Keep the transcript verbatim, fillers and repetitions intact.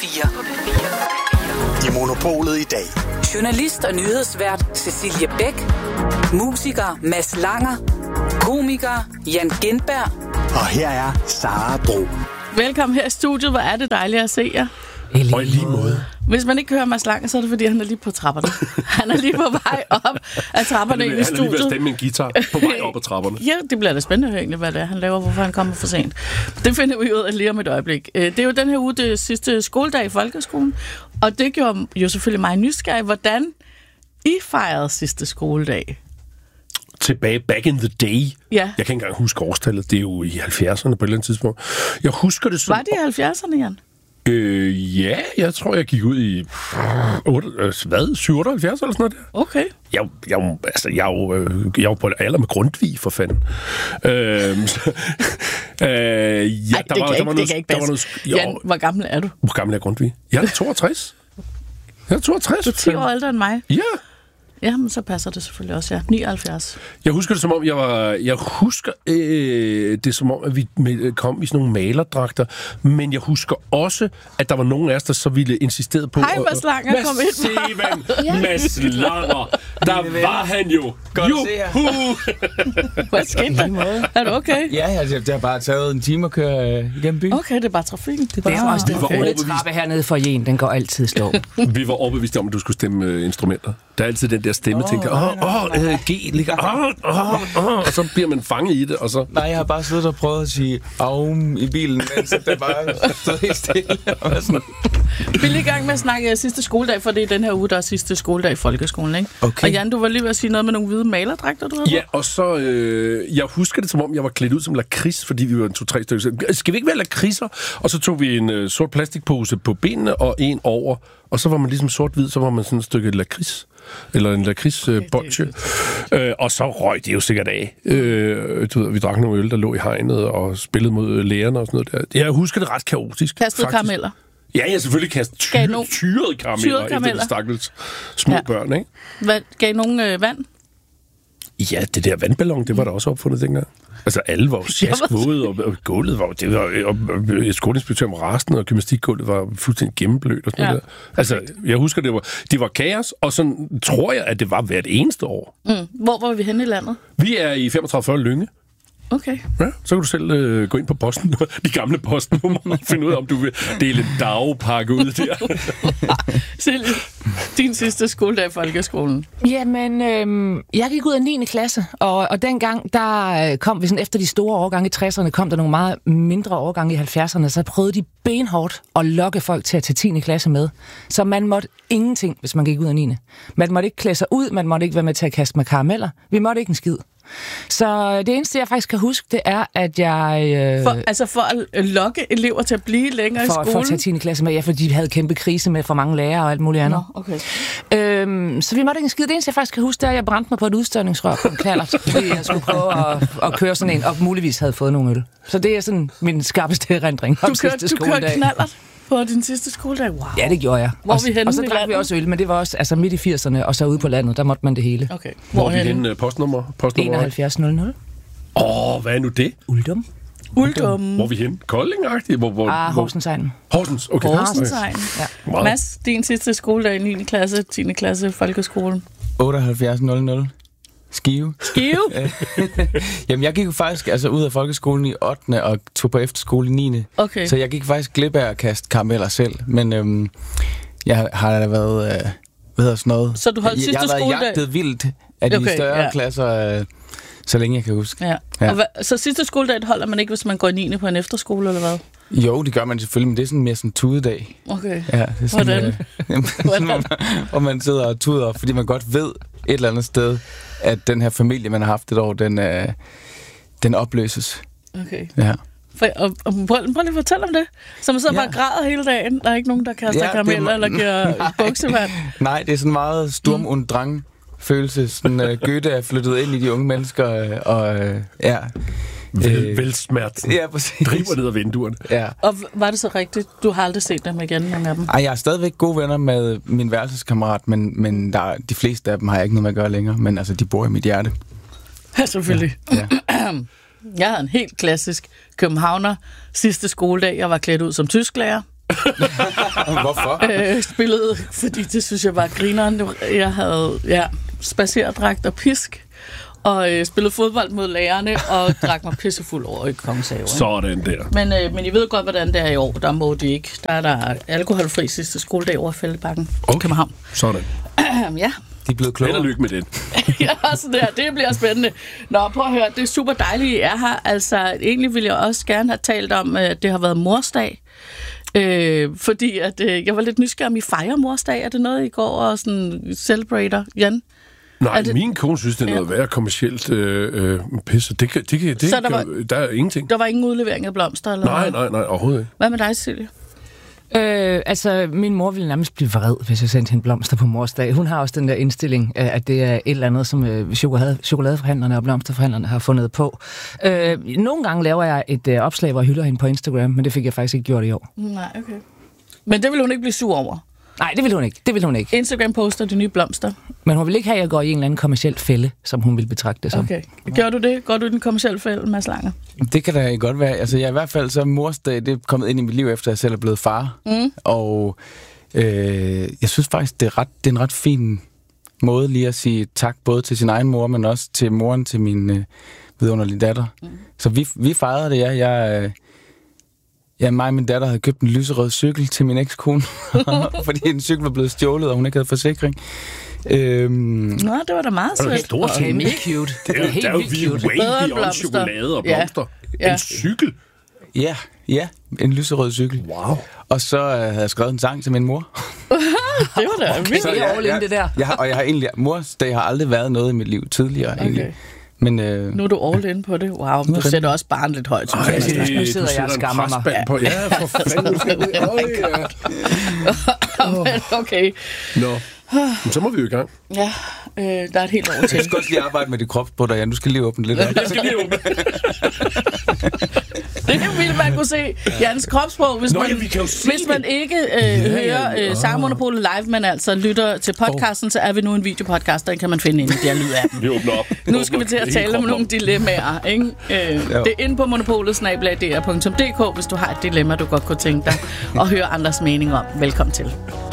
fire. I Monopolet i dag. Journalist og nyhedsvært Cecilie Bæk. Musiker Mads Langer. Komiker Jan Gintberg. Og her er Sara Bro. Velkommen her i studiet. Hvor er det dejligt at se jer. Og i lige måde. Hvis man ikke hører Mads Langer, så er det fordi, han er lige på trapperne. Han er lige på vej op af trapperne i studiet. Han er lige ved at stemme en guitar på vej op ad trapperne. Ja, det bliver da spændende at høre egentlig, hvad det er, han laver, hvorfor han kommer for sent. Det finder vi ud af lige om et øjeblik. Det er jo den her uge, det sidste skoledag i folkeskolen, og det gjorde jo selvfølgelig mig nysgerrig, hvordan I fejrede sidste skoledag. Tilbage back in the day. Ja. Jeg kan ikke engang huske årstallet. Det er jo i halvfjerdserne på et eller andet tidspunkt. Jeg husker det som... Var det i halvfjerdserne, Jan? Øh, ja, jeg tror, jeg gik ud i otte, hvad, syv otteoghalvfjerds eller sådan noget der. Okay. Jeg, jeg, altså, jeg, jeg, jeg var på alder med Grundtvig, for fanden. Øh, så, øh, ja, Ej, det der kan var, ikke, der var noget, det kan ikke der var passe. noget, Jan, hvor gammel er du? Hvor gammel er Grundtvig? Jeg er toogtres. Jeg er toogtres. Du er ti år ældre end mig. Ja. Ja, men så passer det selvfølgelig også, ja. nioghalvfjerds. Jeg husker det som om, jeg var... Jeg husker øh, det som om, at vi med, kom i sådan nogle malerdragter, men jeg husker også, at der var nogen af os, der så ville insistere på... Hej, Mads Langer, kom ind. Steven, Mads Langer, der var han jo. Juhu! Hvad skete der? Er du okay? Ja, altså, det har bare taget en time at køre øh, igennem byen. Okay, det er bare trafikken. Det er Det er bare... også den okay. gode trappe hernede for en, den går altid stå. Vi var overbeviste om, at du skulle stemme øh, instrumenter. Der er altid den der stemme, oh, tænker, åh, åh, øh, G ligger, åh, åh, åh, og så bliver man fanget i det, og så... Nej, jeg har bare siddet og prøvet at sige aum i bilen, mens det bare stod helt stille. Vi er lige i gang med at snakke sidste skoledag, for det er den her uge, der er sidste skoledag i folkeskolen, ikke? Okay. Og Jan, du var lige ved at sige noget med nogle hvide malerdragter, du havde Ja, og så, øh, jeg husker det som om, jeg var klædt ud som lakrids, fordi vi var en to-tre stykker. Skal vi ikke være lakridser? Og så tog vi en øh, sort plastikpose på benene og en over, og så var man ligesom sort-hvid, så var man sådan et stykke lakrids. Eller en lakridsbolche. Okay, øh, og så røg det jo sikkert af. Øh, du ved, vi drak nogle øl, der lå i hegnet og spillede mod lærerne og sådan noget der. Jeg husker det ret kaotisk. Kastede karameller. Ja, jeg selvfølgelig kastet ty- Gav no- tyrede karameller efter de stakkels små ja. børn, ikke? Hvad, gav I nogen øh, vand? Ja, det der vandballon, det var der også opfundet dengang. Altså, alle var jo sjaskvåde, og, og gulvet var det var, og, og skoleinspektøren var rasende, og gymnastikgulvet var fuldstændig gennemblødt og sådan ja. noget der. Altså, jeg husker, det var, det var kaos, og sådan tror jeg, at det var hvert eneste år. Mm. Hvor var vi henne i landet? Vi er i femogtredive fyrre Lynge. Okay. Ja, så kan du selv øh, gå ind på posten, de gamle postnummer, og finde ud af, om du vil dele en dagpakke ud der. Silje, din sidste skoledag i folkeskolen. Jamen, øhm, jeg gik ud af niende klasse, og, og dengang, der kom vi sådan, efter de store årgange i tresserne, kom der nogle meget mindre årgange i halvfjerdserne, så prøvede de benhårdt at lokke folk til at tage tiende klasse med. Så man måtte ingenting, hvis man gik ud af niende. Man måtte ikke klæde sig ud, man måtte ikke være med til at kaste med karameller. Vi måtte ikke en skid. Så det eneste, jeg faktisk kan huske, det er, at jeg... Øh, for, altså for at lokke elever til at blive længere for, i skolen? For at tage tiende klasse med, ja, fordi de havde kæmpe krise med for mange lærere og alt muligt andet. Nå, okay. Øhm, så vi måtte ikke en skid. Det eneste, jeg faktisk kan huske, det er, at jeg brændte mig på et udstødningsrør på en knallert, fordi jeg skulle prøve at, at køre sådan en, og muligvis havde fået nogle øl. Så det er sådan min skarpeste erindring om sidste du skoledag. Du kørte knallert på din sidste skoledag? Wow. Ja, det gjorde jeg. Hvor og, vi henne og så drak vi også øl, men det var også altså midt i firserne, og så ude på landet, der måtte man det hele. Okay. Hvor, Hvor er vi henne? Postnummer? Postnummer? enoghalvfjerds nul nul. Åh, oh, hvad er nu det? Uldum. Uldum. Hvor er vi henne? Kolding-agtigt? Hvor, hvor, ah, Horsensegn. Horsens, okay. Horsensegn. Ja. Wow. Mads, din sidste skoledag i niende klasse, tiende klasse, folkeskolen. otteoghalvfjerds nul nul. Skive. Skive? Jamen, jeg gik jo faktisk altså, ud af folkeskolen i ottende og tog på efterskole i niende. Okay. Så jeg gik faktisk glip af at kaste karameller selv. Men øhm, jeg har da været... Øh, hvad hedder sådan noget? Så du holdt jeg, sidste skoledag? Jeg har været jagtet vildt af de okay, større ja. klasser, øh, så længe jeg kan huske. Ja. Ja. Og hva, så sidste skoledag holder man ikke, hvis man går i niende på en efterskole, eller hvad? Jo, det gør man selvfølgelig, men det er sådan mere sådan en tudedag. Okay. Ja, det er sådan, Hvordan? Øh, jamen, sådan, hvor, man, hvor man sidder og tuder, fordi man godt ved et eller andet sted, at den her familie, man har haft et år, den, øh, den opløses. Okay. Ja. For, og, og prøv, prøv lige at fortælle om det. Så man så ja. bare græder hele dagen. Der er ikke nogen, der kaster ja, karameller eller giver buksevand. Nej, det er sådan meget Sturm und Drang følelse. Sådan, uh, Goethe er flyttet ind i de unge mennesker, og uh, ja... Vel, velsmerten. Ja, præcis. Driver ned ad vinduerne. Ja. Og var det så rigtigt? Du har aldrig set dem igen, nogle af dem? Ej, jeg er stadigvæk gode venner med min værelseskammerat, men, men der, de fleste af dem har jeg ikke noget med at gøre længere. Men altså, de bor i mit hjerte. Ja, selvfølgelig. Ja. Ja. Jeg havde en helt klassisk københavner sidste skoledag. Jeg var klædt ud som tysklærer. Hvorfor? Øh, spillede, fordi det synes jeg var grineren. Jeg havde ja, spacerdragt og pisk, og øh, spillede fodbold mod lærerne, og drak mig pissefuld over i Kongens Have. Sådan der. Men, øh, men I ved godt, hvordan det er i år. Der må de ikke. Der er der alkoholfri sidste skoledag over Fældebakken. Okay. København. Sådan. Ja. De er blevet Held og klogere. lykke med det. Ja, så der, det bliver spændende. Nå, prøv at høre, det er super dejligt, I er her. Altså, egentlig ville jeg også gerne have talt om, at det har været morsdag. Øh, fordi at, øh, jeg var lidt nysgerrig, om I fejrer morsdag. Er det noget, I går og sådan celebrater, Jan? Nej, det... min kone synes, det er noget ja. værd kommercielt øh, øh, pisse. Det kan, det kan, det Så der, kan, var, der er ingenting. Der var ingen udlevering af blomster? Eller Nej, noget? nej, nej, overhovedet ikke. Hvad med dig, Silje? Øh, altså, min mor ville nærmest blive vred, hvis jeg sendte hende blomster på morsdag. Hun har også den der indstilling, at det er et eller andet, som øh, chokolade, chokoladeforhandlerne og blomsterforhandlerne har fundet på. Øh, nogle gange laver jeg et øh, opslag, hvor jeg hylder hende på Instagram, men det fik jeg faktisk ikke gjort i år. Nej, okay. Men det vil hun ikke blive sur over? Nej, det vil hun ikke. Det vil hun ikke. Instagram poster de nye blomster? Men hun vil ikke have, at jeg går i en eller anden kommerciel fælde, som hun vil betragte det som. Okay. Gør du det? Går du i den kommercielle fælde, Mads Langer? Det kan da godt være. Altså, jeg i hvert fald så morsdag, det er kommet ind i mit liv, efter jeg selv er blevet far. Mm. Og øh, jeg synes faktisk, det er, ret, det er en ret fin måde lige at sige tak, både til sin egen mor, men også til moren til min øh, vidunderlige datter. Mm. Så vi, vi fejrede det, ja. Jeg... Øh, Ja, mig og min datter havde købt en lyserød cykel til min ekskone, fordi en cykel var blevet stjålet, og hun ikke havde forsikring. Øhm... Nå, det var da meget sødt. Det er stort Okay, ting. mega cute. Det er, helt der er jo vildt vi cute. way Bedre beyond blomster. chokolade og Ja. blomster. Ja. En cykel. Ja, ja, en lyserød cykel. Wow. Og så øh, havde jeg skrevet en sang til min mor. Det var da vildt. Det er all in, det der. Jeg har, og jeg har egentlig, mors dag har aldrig været noget i mit liv tidligere, Okay. egentlig. Men øh, Nu er du all in på det. Wow, du sætter også barnet lidt højt. Ej, Synes jeg. Nu sidder jeg og skammer mig. mig. På. Ja, for fanden. Øj, ja. Men okay. Nå, men så må vi jo i gang. Ja, øh, der er et helt år til. du skal også lige arbejde med dit kropsbrud, Jan. Du skal lige åbne lidt op. Jeg skal lige åbne. Det ville man kunne se Jans kropsprog, hvis, Nå, man, ja, vi kan jo se hvis man ikke øh, ja, hører ja. øh, Sangmonopolet live, men altså lytter til podcasten, så er vi nu en videopodcast, den kan man finde inde i der lyd af den. Vi åbner op. Nu skal vi til at tale om nogle dilemmaer, ikke? Øh, det er inde på monopolet snabel-a d r punktum d k, hvis du har et dilemma, du godt kunne tænke dig at høre andres mening om. Velkommen til.